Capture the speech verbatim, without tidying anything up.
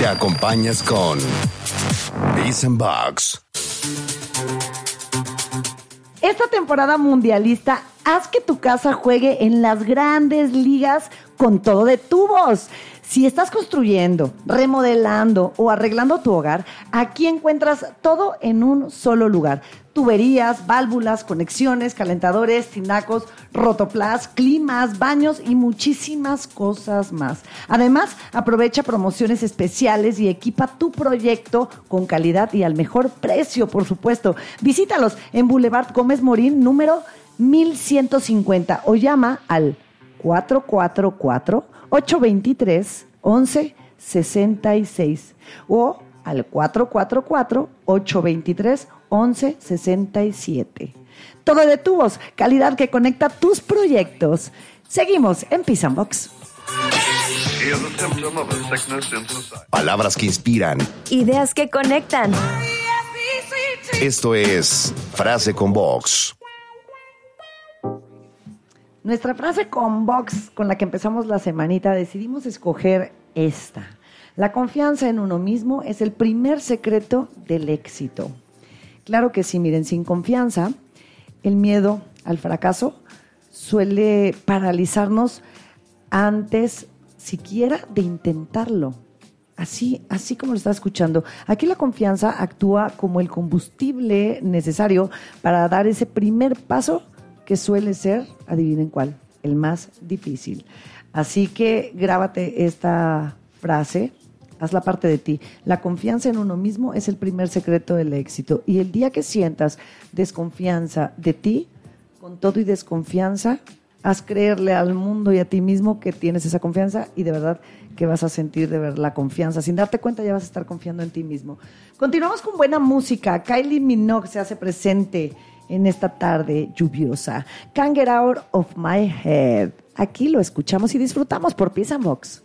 te acompañas con Peace and Box. Esta temporada mundialista, haz que tu casa juegue en las grandes ligas con todo de tubos. Si estás construyendo, remodelando o arreglando tu hogar, aquí encuentras todo en un solo lugar. Tuberías, válvulas, conexiones, calentadores, tinacos, rotoplas, climas, baños y muchísimas cosas más. Además, aprovecha promociones especiales y equipa tu proyecto con calidad y al mejor precio, por supuesto. Visítalos en Boulevard Gómez Morín, número mil ciento cincuenta o llama al cuatro cuatro cuatro, ocho dos tres, once sesenta y seis o al cuatro cuatro cuatro, ocho dos tres, once sesenta y siete. Todo de tubos, calidad que conecta tus proyectos. Seguimos en Peace and Box. Palabras que inspiran. Ideas que conectan. Esto es Frase con Box. Nuestra frase con Box, con la que empezamos la semanita, decidimos escoger esta. La confianza en uno mismo es el primer secreto del éxito. Claro que sí, miren, sin confianza, el miedo al fracaso suele paralizarnos antes siquiera de intentarlo. Así, así como lo está escuchando. Aquí la confianza actúa como el combustible necesario para dar ese primer paso que suele ser, adivinen cuál, el más difícil. Así que grábate esta frase. Hazla parte de ti. La confianza en uno mismo es el primer secreto del éxito. Y el día que sientas desconfianza de ti, con todo y desconfianza, haz creerle al mundo y a ti mismo que tienes esa confianza y de verdad que vas a sentir de ver la confianza. Sin darte cuenta ya vas a estar confiando en ti mismo. Continuamos con buena música. Kylie Minogue se hace presente en esta tarde lluviosa. Can't Get Out of My Head. Aquí lo escuchamos y disfrutamos por Peace and Box.